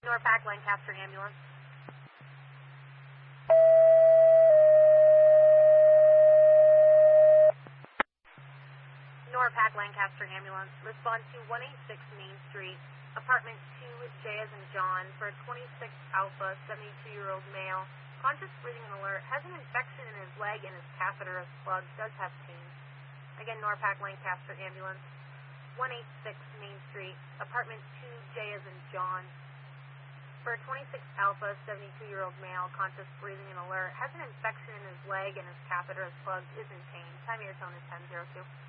Norpac Lancaster ambulance. Norpac Lancaster ambulance. Respond to 186 Main Street, apartment 2, J as in John, for a 26 Alpha, 72-year-old male. Conscious breathing and alert. Has an infection in his leg and his catheter is plugged. Does have pain. Again, Norpac Lancaster ambulance. 186 Main Street, apartment 2, J as in John, for a 26 Alpha, 72-year-old male, conscious breathing and alert. Has an infection in his leg and his catheter is plugged. Is in pain. Time of your tone is 10:02.